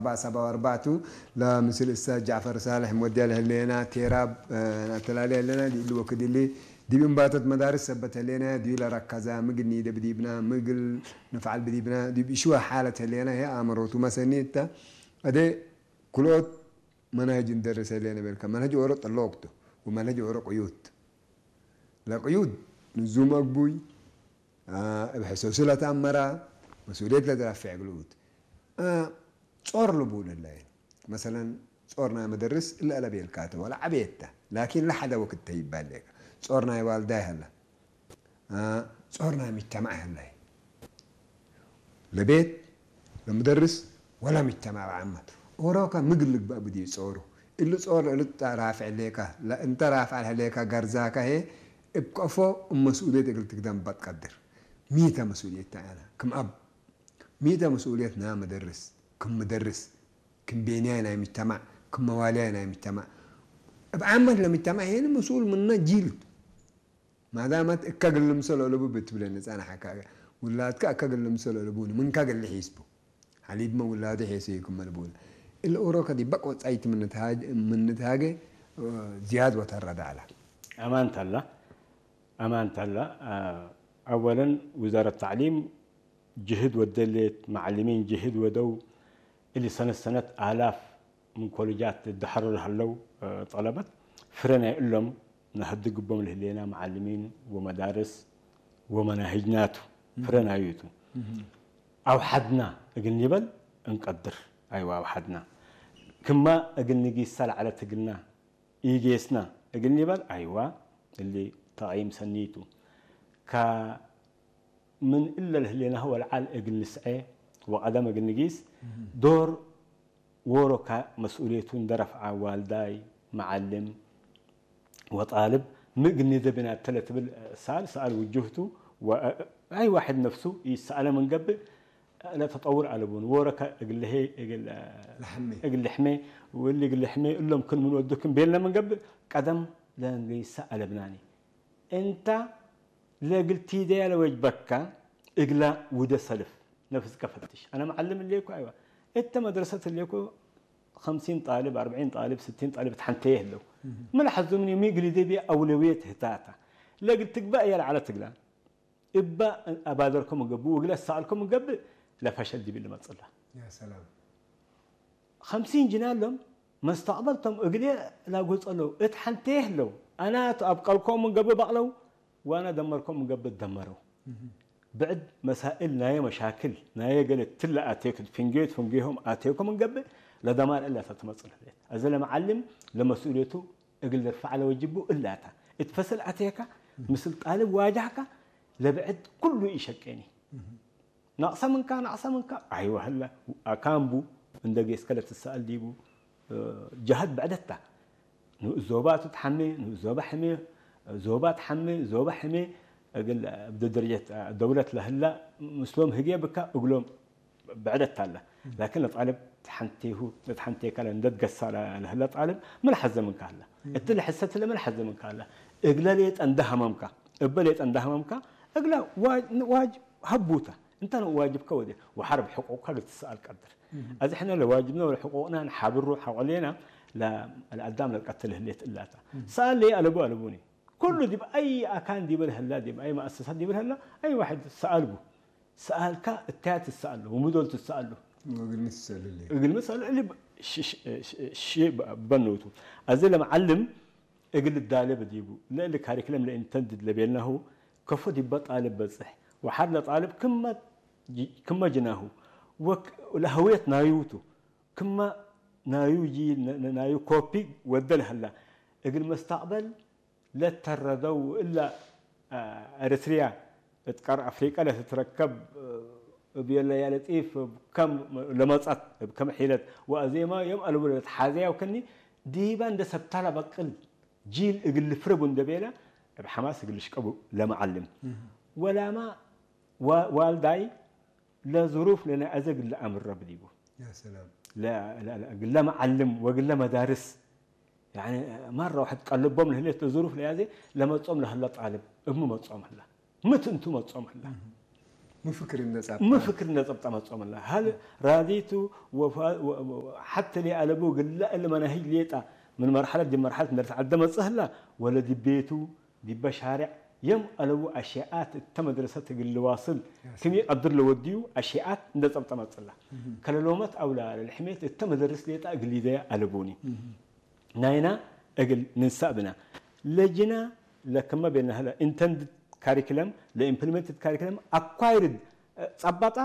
سبعة وأربعة لا مثل الأستاذ جعفر صالح مودي له لنا تيراب نتلالي لنا دي اللي وكد اللي دي بنباتت مدارس سبت لنا دي لركزا مقني ده بديبنا مقل نفعل بديبنا دي بشوى حالة لنا هي أمروتو مثلا أنت أدي كلوت منهج ندرس لنا بالك منهج ورق اللوقتو ومنهج ورق قيود لا قيود نزوم أقبوي بحسوسلة أمرا مسؤولية لا ترفع قلود صور لبون الله مثلا صورنا مدرس إلا أبي الكاتب ولا عبيته لكن لا حدا وقت يبان لك صورنا والداه هلا صورنا مجتمع هلا لبيت لمدرس ولا مجتمع عامة وراك مقلق بقى بدي صوره اللي صور اللي رافع عليك لا انت رافع عليك غرزاك هي ابقى فوق مسؤوليتك اللي تقدر بتقدر ميتا مسؤوليتنا انا كم اب ميتا مسؤوليتنا مدرس كم مدرس كم بينينا مجتمع كم موالينا مجتمع بعمل المجتمع هنا مسؤول منا جيل ما دامت كاغل المسلو لبو بتبلن انا حكا ولاد كاغل المسلو لبوني من كاغل اللي حيسبو حليب ما ولاد حيسيكم ملبول الاوروكا دي بقوا صايت من نتاج زياد وترد على امانه الله اولا وزاره التعليم جهد ودلت معلمين جهد ودو اللي سنة آلاف من كوليجات الدحرر هلو طلبت فرنا لهم نهدق بهم لهلينا معلمين ومدارس ومناهجنات فرنا يوتو أو حدنا أقل نبل نقدر أيوة أو حدنا كما أقل نجي السلع على تقلنا يجيسنا أقل نبل أيوة اللي طعيم سنيتو من إلا اللي هو العال أقل نسعي وقدم أقل نجيس دور وروكا مسؤوليتون درفع والداي معلم وطالب مقني ذبنا الثلاث سأل وجهته وأي واحد نفسه يسأل من قبل لا تطور على بون وروكا أقل هي أقل لحمي واللي أقل لحمي لهم كل من ودكم بيننا من قبل قدم لأن يسأل ابناني أنت لا قلتي دي على وجبك اقلا وده سلف نفسك فتش انا معلم ليكو ايوه انت مدرسه ليكو 50 طالب 40 طالب 60 طالب تحنتيه له ما لاحظوا من يوم يقلي دي اولويه هتاتا لا قلت بقى يا على تقلا ابا ابادركم قبو وقلا سالكم قبل لا فشل دي باللي ما تصلح يا سلام 50 جنيه لهم ما استقبلتم اقلي لا قلت له اتحنتيه له انا ابقى لكم من قبل بقلو وانا دمركم من قبل دمروا بعد مسائل نايا مشاكل نايا قالت تلا اتيك فنجيهم اتيكم من قبل لدمار الا تتمصل عليه ازل معلم لمسؤوليته اقل يرفع على وجبه الا تا اتفصل اتيك مثل طالب واجهك لبعد كله يشكيني ناقصه من كان ايوه هلا اكامبو عندك اسكلت السؤال ديبو جهد بعدتها زوبات تحمي زوبه حمي زوبات حمي زوبه حمي اقل بده درجه دولة لهلا مسلم هجيه بك اقولهم بعد التاله لكن الطالب تحنتيه كان ندد قصه لهلا طالب ما حز منك هلا انت اللي حسيت له ما حز منك هلا اقلاليت عندها ممك ابليت عندها ممك اقلا واجب هبوته انت واجبك ودي وحرب حقوقك تسال قدر اذا احنا لو واجبنا ولا حقوقنا نحابر روح حوالينا لا القدام للقتل هليت الا سال لي البوني كله دي بأي أكان دي بالهلا دي بأي مؤسسات دي بالهلا أي واحد سألك التات تسأله ومدول تسأله وقل مسأل اللي شيء بنوته أزل معلم اقل الدالة بديبو لا اللي كاريكلم اللي انتندد لبينه كفو دي بطالب بصح وحد طالب كما جناه ولهوية نايوتو كما نايو جي نايو كوبي ودل هلا اقل مستقبل لا تردوا إلا أريتريا تقر أفريقيا لا تتركب بيلا يا لطيف كم لمصات بكم حيلت وأزيما يوم الولد حازيا وكني ديبان ده سبتلا بقل جيل اقل فربون دبيلا بحماس اقل شكبو لا معلم ولا ما والداي لا ظروف لنا أزق الأمر رب ديبو يا سلام لا معلم وقل مدارس يعني مرة واحد قلبهم لهلية الظروف لهذه لما تصوم لهلا طالب أمه ما تصوم هلا مت أنتم ما تصوم هلا مفكر النصاب مفكر النصاب تمصوم الله هل راديتو حتى لي ألبو قل لا إلا ما نهي ليتا من مرحلة دي مرحلة نرتع عدم سهلة ولا دي بيتو دي بشارع يوم ألبو أشياءات التمدرسة اللي واصل كم يقدر له وديو أشياء نصاب تمص الله كلامات أولى الحمية التمدرس ليتا قل ذا ألبوني ناينا أقل ننسابنا لجنا لكما بين هلا intended curriculum لا implemented curriculum acquired صبطة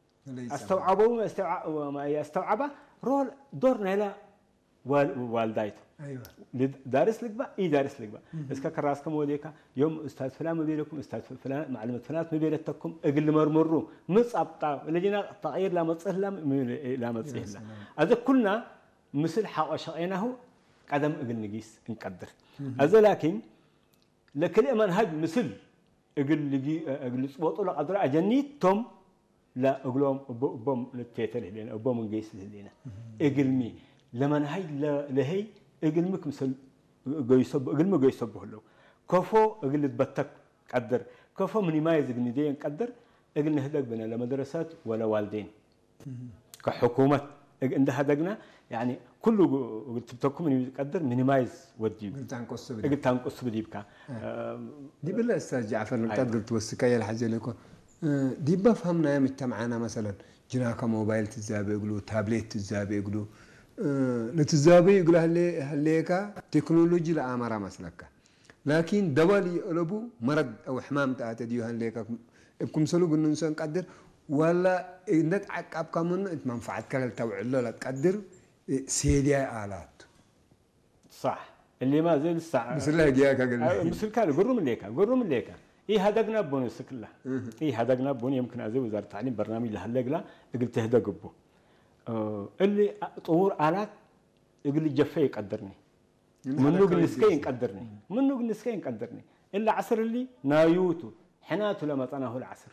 استوعبه رول دورنا لا والدايته ايوه دارس لك بقى اي دارس لك بقى اسكا كراسكم وديكا يوم استاذ فلان مبيلكم استاذ فلان معلمه فلان مبيلتكم اقل مرمرو مصبطه لجينا تغيير لا مصهلا لا مصهلا هذا كلنا مثل حق شقيناه قدم اقل نقيس نقدر هذا لكن لكل منهج مثل اقل صوتو لا قدر اجنيت توم لا اقولهم بوم للتيتل هنا بوم نقيس هنا اقل مي لمن هاي لهي اقل مك مثل قيصب اقل ما قيصبه له كفو اقل تبتك قدر كفو من يمايز اقل قدر اقل نهدق بنا لا مدرسات ولا والدين كحكومه عندها دقنا يعني كله قلت بتكم من يقدر مينيمايز وديو قلت تنقص بديبك دي بالله استاذ جعفر نقدر قلت وسكايه الحاجه لكم دي بفهمنا يا مجتمعنا مثلا جناك موبايل تزابي يقولوا تابلت تزابي يقولوا لتزابي يقولوا هليكا تكنولوجي لامره مسلكه لكن دبل يقلبوا مرض او حمام تاعت ديو هليكا بكم سلو قلنا نسان قدر ولا انك عقب كمن منفعت كل توعل له تقدر سيديا آلات صح اللي ما زال الساعه مثل هيك مثل كان قروا من ليك اي هدقنا بون سكله اي هدقنا بون يمكن ازي وزاره التعليم برنامج لهلقلا قلت هدقبو اللي طور آلات يقول لي جفي يقدرني منو قنسكي يقدرني منو قنسكي يقدرني الا عصر اللي نايوتو حناتو لما طناه العصر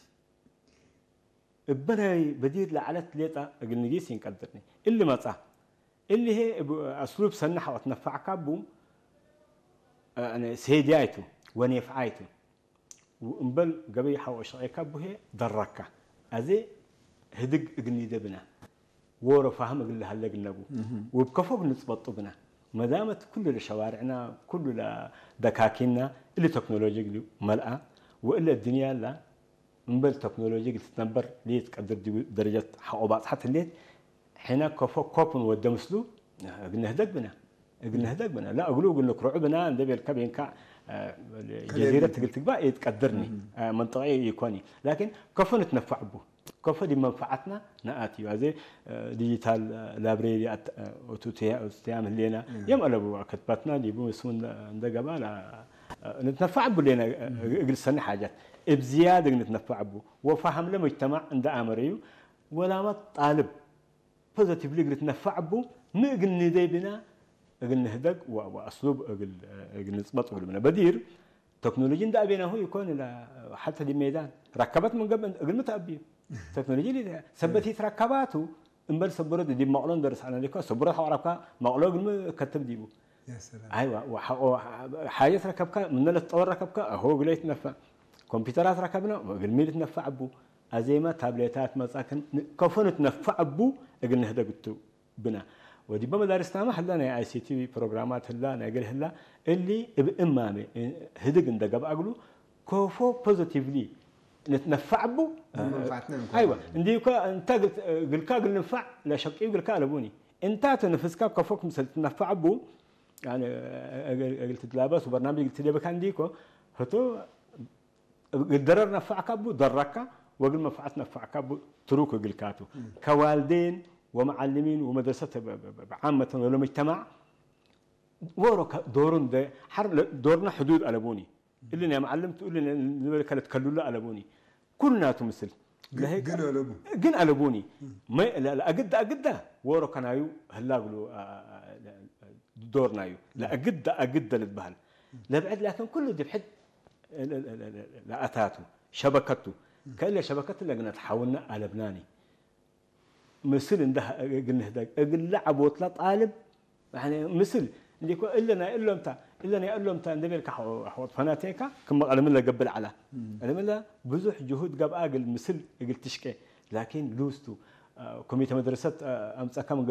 بناي بدير لعلت ليطا قلنجيس ينقدرني اللي مصا اللي هي اسلوب سنح وتنفع كابو انا سيدايتو ونفعايتو وانبل قبي حوش كابو هي دركه ازي هدق قلني دبنا ورا فهم قل لها هلا قلنبو وبكفو بنصبطو بنا ما دامت كل لشوارعنا كل لدكاكينا اللي تكنولوجيا ملأ والا الدنيا لا نبل تكنولوجيا تتنبر ليه تقدر درجة حقوبات حتى الليل حين كفو كوبن ودمسلو قلنا هدق بنا لا قلنا كروع بنا ندبي الكابين كا جزيرة قلت بقى يتقدرني منطقي يكوني لكن كفو نتنفع به كفو دي منفعتنا نآتي وهذا ديجيتال لابريري أوتوتيام اللينا يوم قلبوا كتبتنا اللي بو يسمون ندقبا نتنفع به لنا قل سنة حاجات بزيادة نتنفع به وفهم له مجتمع عند أمريو ولا ما طالب بوزيتيفلي نتنفع به نقل ندي بنا قل نهدق وأسلوب قل نصبط بنا بدير تكنولوجيا ده أبينا هو يكون حتى دي ميدان ركبت من قبل قل متأبي تكنولوجيا اللي سبتي ركباته انبل سبرت دي معلن درس على لك سبرت حركة معلن قل كتب ديبو يا سلام ايوه حاجه ركبك من التطور ركبك هو قلت نفع كمبيوترات ركبنا قل مين تنفع ابو ازيما تابليتات مساكن كفن تنفع ابو قل نهدا قلت بنا ودي بمدارسنا ما حلنا اي سي تي بروجرامات هلا نقول هلا اللي بامامي هدق اندقب اقلو كوفو بوزيتيفلي نتنفع ابو ايوه عندك انت قلت قل ننفع لا شقي قلت لابوني انت تنفسك كفوك مثل تنفع ابو يعني قلت تلابس وبرنامج قلت لي بك عنديكو هتو الضرر نفعك ابو ضرك وقل منفعت نفعك ابو تروك قل كاتو كوالدين ومعلمين ومدرسة عامة ولا مجتمع ورك دورن ده دورنا حدود ألبوني اللي أنا معلمت اللي أنا كانت كلولة ألبوني كلنا تمثل جن ألبوني ما لا أجد ورك نايو هلا قولوا دورنايو لا أجد للبهل لا بعد لكن كله دي بحد لا أتاته شبكته كأن شبكته اللي قلنا تحاولنا على لبناني مثل ده قلنا هذا قل لعب وطلع طالب يعني مثل اللي إلنا إلا متى الا أن يقول لهم تندبلك حوط فناتيكا كم على ملا قبل على على ملا بزح جهود قبل اجل مثل قلت تشكي لكن لوستو كوميتي مدرسة امس كم